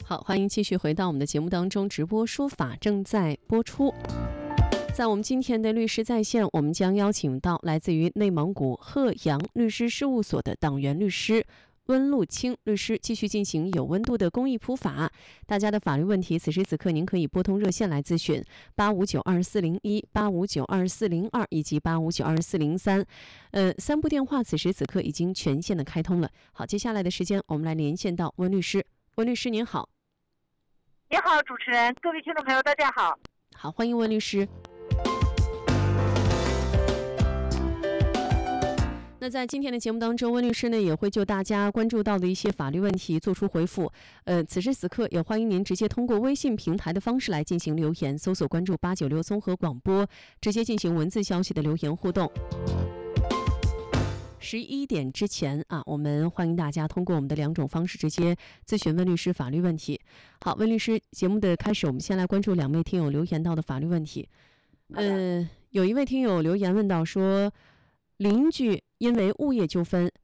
好，欢迎继续回到我们的节目当中，直播说法正在播出。在我们今天的律师在线，我们将邀请到来自于内蒙古鹤阳律师事务所的党员律师温路清律师，继续进行有温度的公益普法。大家的法律问题，此时此刻您可以拨通热线来咨询85922401、85922402以及85922403。3部电话此时此刻已经全线的开通了。好，接下来的时间我们来连线到温律师。温律师您好。 你好，主持人，各位听众朋友，大家好。 好，欢迎温律师。那在今天的节目当中，温律师呢也会就大家关注到的一些法律问题做出回复。此时此刻也欢迎您直接通过微信平台的方式来进行留言，搜索关注896综合广播，直接进行文字消息的留言互动。11点之前啊，我们欢迎大家通过我们的2种方式直接咨询温律师法律问题。好，温律师，节目的开始，我们先来关注2位听友留言到的法律问题。有一位听友留言问到说，邻居因为物业纠纷